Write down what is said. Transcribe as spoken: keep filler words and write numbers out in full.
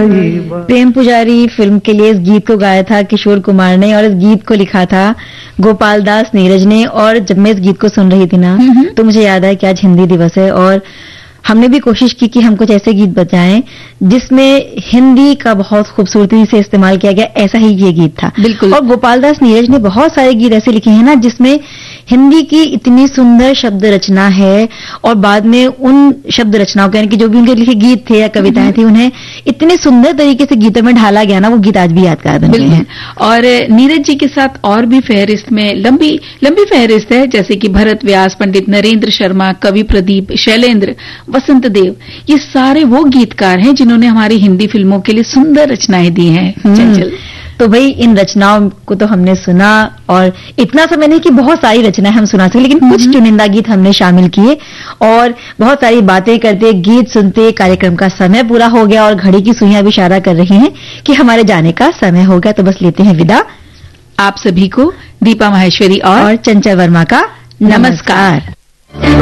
प्रेम पुजारी फिल्म के लिए इस गीत को गाया था किशोर कुमार ने और इस गीत को लिखा था गोपाल दास नीरज ने। और जब मैं इस गीत को सुन रही थी ना तो मुझे याद आया कि आज हिंदी दिवस है और हमने भी कोशिश की कि हम कुछ ऐसे गीत बजाएं जिसमें हिंदी का बहुत खूबसूरती से इस्तेमाल किया गया, ऐसा ही ये गीत था। बिल्कुल। और गोपाल दास नीरज ने बहुत सारे गीत ऐसे लिखे हैं ना जिसमें हिंदी की इतनी सुंदर शब्द रचना है और बाद में उन शब्द रचनाओं के यानी कि जो भी उनके लिखे गीत थे या कविताएं थी उन्हें इतने सुंदर तरीके से गीतों में ढाला गया ना, वो गीत आज भी यादगार बन गए हैं। और नीरज जी के साथ और भी फहरिस्त में लंबी लंबी फहरिस्त है, जैसे कि भरत व्यास, पंडित नरेंद्र शर्मा, कवि प्रदीप, शैलेंद्र, वसंत देव, ये सारे वो गीतकार हैं जिन्होंने हमारी हिंदी फिल्मों के लिए सुंदर रचनाएं दी हैं। चंचल, तो भाई इन रचनाओं को तो हमने सुना और इतना समय नहीं कि बहुत सारी रचनाएं हम सुना सके, लेकिन कुछ चुनिंदा गीत हमने शामिल किए और बहुत सारी बातें करते, गीत सुनते कार्यक्रम का समय पूरा हो गया और घड़ी की सुइयां भी इशारा कर रही हैं कि हमारे जाने का समय हो गया। तो बस लेते हैं विदा आप सभी को दीपा माहेश्वरी और, और चंचल वर्मा का नमस्कार।